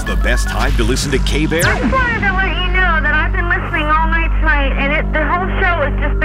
the best time to listen to K-Bear? I just wanted to let you know that I've been listening all night tonight, and the whole show is just